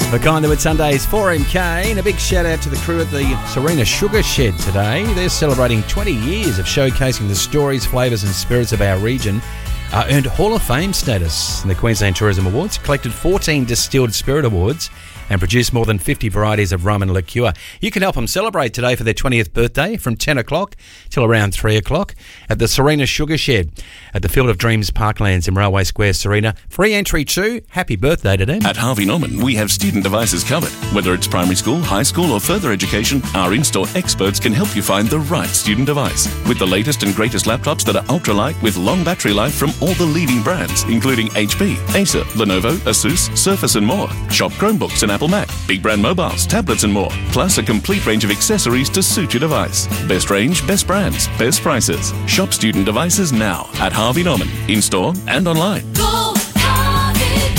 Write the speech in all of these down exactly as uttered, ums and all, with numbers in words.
Mackay with Sundays four M K, and a big shout out to the crew at the Serena Sugar Shed today. They're celebrating twenty years of showcasing the stories, flavours and spirits of our region. Uh, earned Hall of Fame status in the Queensland Tourism Awards, collected fourteen Distilled Spirit Awards and produced more than fifty varieties of rum and liqueur. You can help them celebrate today for their twentieth birthday from ten o'clock till around three o'clock at the Serena Sugar Shed at the Field of Dreams Parklands in Railway Square, Serena. Free entry too. Happy birthday to them. At Harvey Norman, we have student devices covered. Whether it's primary school, high school or further education, our in-store experts can help you find the right student device. With the latest and greatest laptops that are ultralight with long battery life from all the leading brands, including H P, Acer, Lenovo, Asus, Surface and more. Shop Chromebooks and Apple Mac, big brand mobiles, tablets and more. Plus a complete range of accessories to suit your device. Best range, best brands, best prices. Shop student devices now at Harvey Norman, in-store and online. Go, Harvey,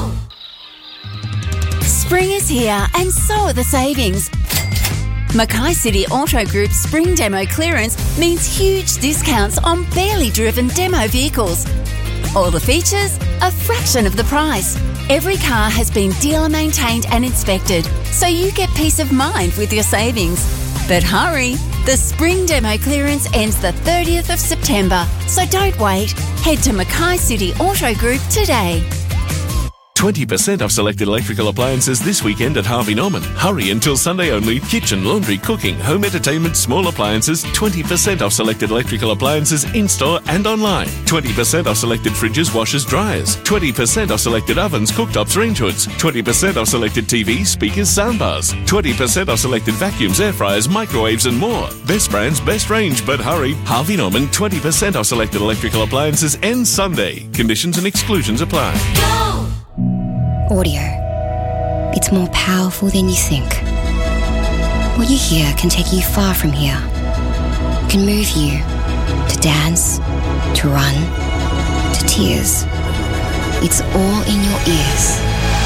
go! Spring is here and so are the savings. Mackay City Auto Group's spring demo clearance means huge discounts on barely driven demo vehicles. All the features, a fraction of the price. Every car has been dealer maintained and inspected, so you get peace of mind with your savings. But hurry, the spring demo clearance ends the thirtieth of September, so don't wait. Head to Mackay City Auto Group today. twenty percent off selected electrical appliances this weekend at Harvey Norman. Hurry until Sunday only. Kitchen, laundry, cooking, home entertainment, small appliances. twenty percent off selected electrical appliances in-store and online. twenty percent off selected fridges, washers, dryers. twenty percent off selected ovens, cooktops, range hoods. twenty percent off selected T Vs, speakers, soundbars. twenty percent off selected vacuums, air fryers, microwaves and more. Best brands, best range, but hurry. Harvey Norman, twenty percent off selected electrical appliances ends Sunday. Conditions and exclusions apply. Go! Audio. It's more powerful than you think. What you hear can take you far from here. It can move you to dance, to run, to tears. It's all in your ears.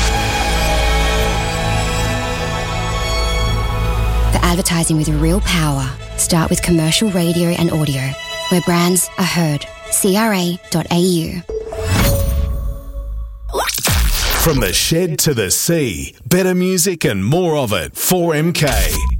For advertising with real power, start with commercial radio and audio, where brands are heard. C R A dot A U. From the shed to the sea, better music and more of it. four M K.